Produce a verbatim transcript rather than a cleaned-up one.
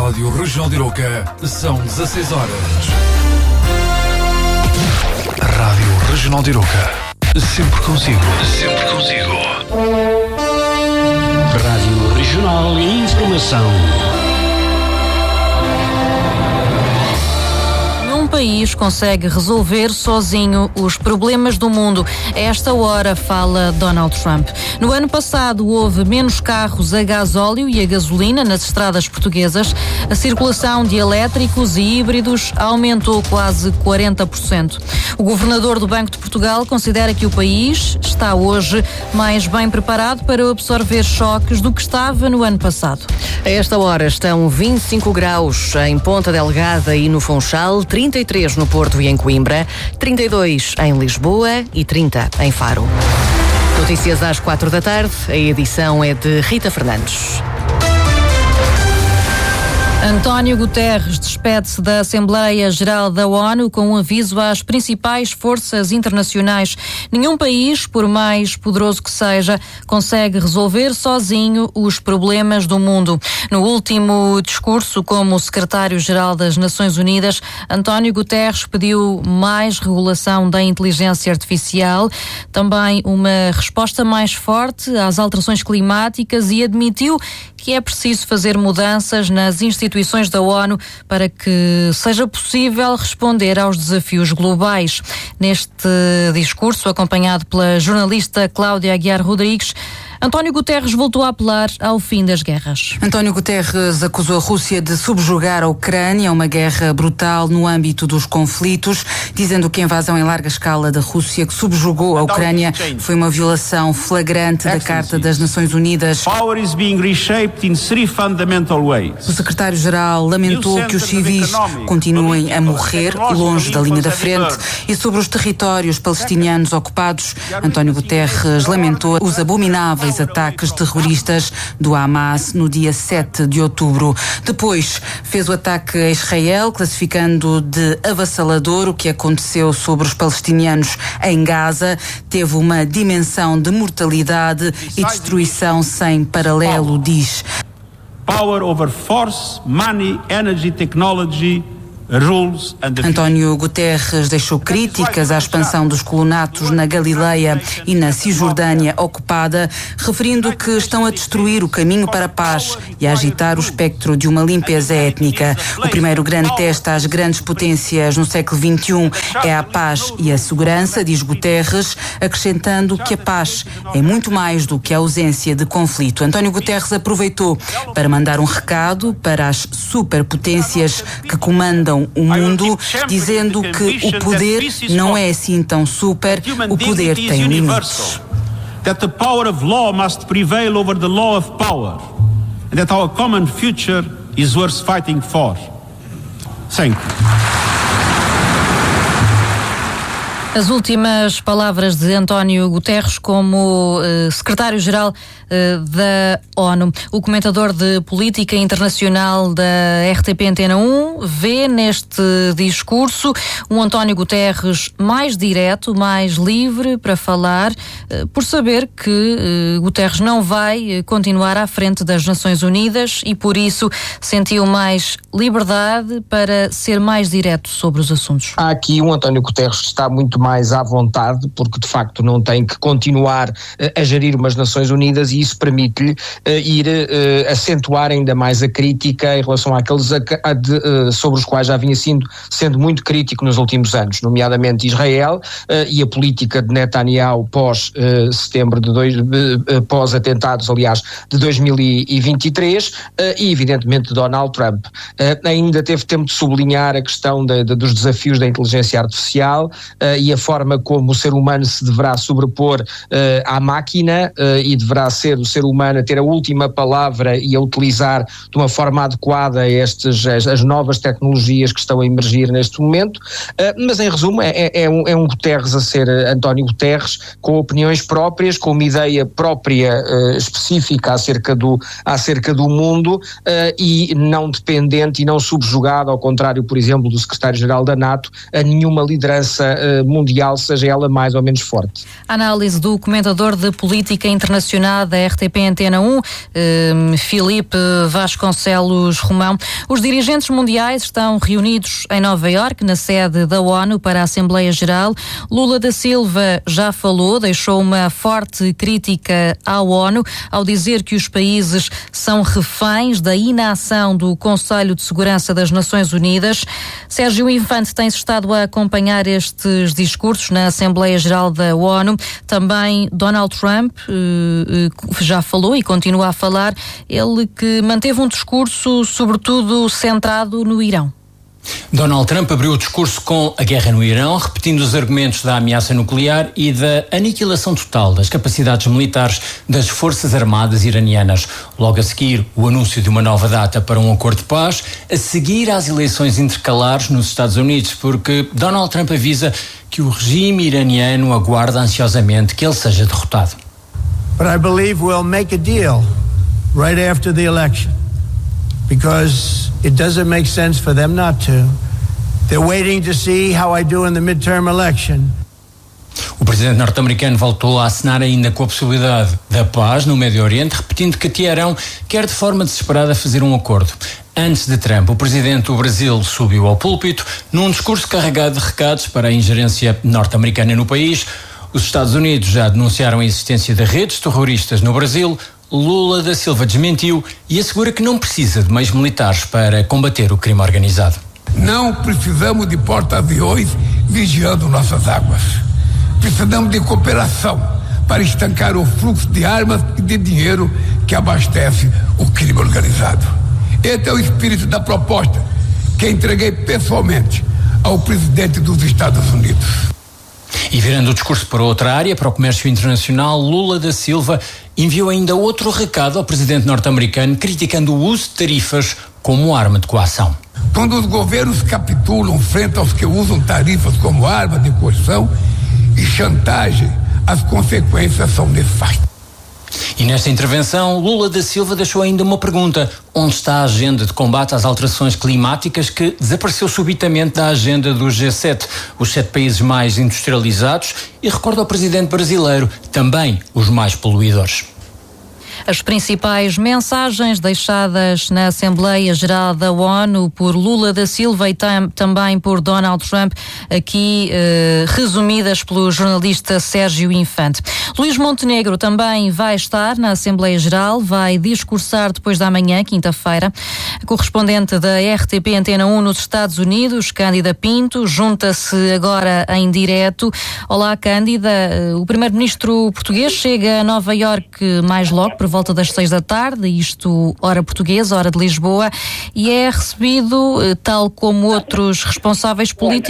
Rádio Regional de Arouca, são dezasseis horas. Rádio Regional de Arouca, sempre consigo. Sempre consigo. Rádio Regional e Informação. Um país consegue resolver sozinho os problemas do mundo. A esta hora fala Donald Trump. No ano passado houve menos carros a gasóleo e a gasolina nas estradas portuguesas. A circulação de elétricos e híbridos aumentou quase quarenta por cento. O governador do Banco de Portugal considera que o país está hoje mais bem preparado para absorver choques do que estava no ano passado. A esta hora estão vinte e cinco graus em Ponta Delgada e no Funchal, trinta e três no Porto e em Coimbra, trinta e dois em Lisboa e trinta em Faro. Notícias às quatro da tarde, a edição é de Rita Fernandes. António Guterres despede-se da Assembleia Geral da ONU com um aviso às principais forças internacionais. Nenhum país, por mais poderoso que seja, consegue resolver sozinho os problemas do mundo. No último discurso como secretário-geral das Nações Unidas, António Guterres pediu mais regulação da inteligência artificial, também uma resposta mais forte às alterações climáticas e admitiu que é preciso fazer mudanças nas instituições da ONU para que seja possível responder aos desafios globais. Neste discurso, acompanhado pela jornalista Cláudia Aguiar Rodrigues, António Guterres voltou a apelar ao fim das guerras. António Guterres acusou a Rússia de subjugar a Ucrânia, uma guerra brutal no âmbito dos conflitos, dizendo que a invasão em larga escala da Rússia que subjugou a Ucrânia foi uma violação flagrante da Carta das Nações Unidas. O secretário-geral lamentou que os civis continuem a morrer longe da linha da frente e sobre os territórios palestinianos ocupados. António Guterres lamentou os abomináveis ataques terroristas do Hamas no dia sete de outubro. Depois fez o ataque a Israel, classificando de avassalador o que aconteceu sobre os palestinianos em Gaza. Teve uma dimensão de mortalidade e destruição sem paralelo, diz. Power over force, money, energy, technology. António Guterres deixou críticas à expansão dos colonatos na Galileia e na Cisjordânia ocupada, referindo que estão a destruir o caminho para a paz e a agitar o espectro de uma limpeza étnica. O primeiro grande teste às grandes potências no século vinte e um é a paz e a segurança, diz Guterres, acrescentando que a paz é muito mais do que a ausência de conflito. António Guterres aproveitou para mandar um recado para as superpotências que comandam o mundo, dizendo que o poder não é assim tão super, o poder tem limites. That the power of law must prevail over the law of power, and that our common future is worth fighting for. Thank you. As últimas palavras de António Guterres como uh, secretário-geral uh, da ONU. O comentador de política internacional da R T P Antena um vê neste discurso um António Guterres mais direto, mais livre para falar, uh, por saber que uh, Guterres não vai continuar à frente das Nações Unidas e por isso sentiu mais liberdade para ser mais direto sobre os assuntos. Há aqui um António Guterres que está muito mais à vontade, porque de facto não tem que continuar uh, a gerir umas Nações Unidas e isso permite-lhe uh, ir uh, acentuar ainda mais a crítica em relação àqueles a, a de, uh, sobre os quais já vinha sendo, sendo muito crítico nos últimos anos, nomeadamente Israel uh, e a política de Netanyahu pós uh, setembro de dois, uh, pós atentados, aliás, de dois mil e vinte e três uh, e evidentemente Donald Trump. Uh, ainda teve tempo de sublinhar a questão de, de, dos desafios da inteligência artificial uh, e a forma como o ser humano se deverá sobrepor uh, à máquina uh, e deverá ser o ser humano a ter a última palavra e a utilizar de uma forma adequada estes, as, as novas tecnologias que estão a emergir neste momento, uh, mas em resumo é, é, um, é um Guterres a ser uh, António Guterres, com opiniões próprias, com uma ideia própria uh, específica acerca do, acerca do mundo uh, e não dependente e não subjugado, ao contrário, por exemplo, do secretário-geral da NATO, a nenhuma liderança uh, mundial mundial, seja ela mais ou menos forte. A análise do comentador de política internacional da R T P Antena um, eh, Filipe Vasconcelos Romão. Os dirigentes mundiais estão reunidos em Nova Iorque, na sede da ONU, para a Assembleia Geral. Lula da Silva já falou, deixou uma forte crítica à ONU, ao dizer que os países são reféns da inação do Conselho de Segurança das Nações Unidas. Sérgio Infante tem estado a acompanhar estes discursos na Assembleia Geral da ONU. Também Donald Trump eh, já falou e continua a falar, ele que manteve um discurso sobretudo centrado no Irão. Donald Trump abriu o discurso com a guerra no Irão, repetindo os argumentos da ameaça nuclear e da aniquilação total das capacidades militares das Forças Armadas iranianas. Logo a seguir, o anúncio de uma nova data para um acordo de paz, a seguir às eleições intercalares nos Estados Unidos, porque Donald Trump avisa que o regime iraniano aguarda ansiosamente que ele seja derrotado. But I believe we'll make a deal right after the election, because it doesn't make sense for them not to. They're waiting to see how I do in the midterm election. O presidente norte-americano voltou a acenar ainda com a possibilidade da paz no Médio Oriente, repetindo que Teherão quer de forma desesperada fazer um acordo. Antes de Trump, o presidente do Brasil subiu ao púlpito num discurso carregado de recados para a ingerência norte-americana no país. Os Estados Unidos já denunciaram a existência de redes terroristas no Brasil. Lula da Silva desmentiu e assegura que não precisa de meios militares para combater o crime organizado. Não precisamos de porta-aviões vigiando nossas águas. Precisamos de cooperação para estancar o fluxo de armas e de dinheiro que abastece o crime organizado. Esse é o espírito da proposta que entreguei pessoalmente ao presidente dos Estados Unidos. E virando o discurso para outra área, para o comércio internacional, Lula da Silva enviou ainda outro recado ao presidente norte-americano, criticando o uso de tarifas como arma de coação. Quando os governos capitulam frente aos que usam tarifas como arma de coação e chantagem, as consequências são nefastas. E nesta intervenção, Lula da Silva deixou ainda uma pergunta: onde está a agenda de combate às alterações climáticas que desapareceu subitamente da agenda do G sete, os sete países mais industrializados, e recorda ao presidente brasileiro, também os mais poluidores. As principais mensagens deixadas na Assembleia Geral da ONU por Lula da Silva e tam, também por Donald Trump, aqui eh, resumidas pelo jornalista Sérgio Infante. Luís Montenegro também vai estar na Assembleia Geral, vai discursar depois da manhã, quinta-feira. A correspondente da R T P Antena um nos Estados Unidos, Cândida Pinto, junta-se agora em direto. Olá, Cândida. O primeiro-ministro português chega a Nova Iorque mais logo, por volta das seis da tarde, isto hora portuguesa, hora de Lisboa, e é recebido, tal como outros responsáveis políticos,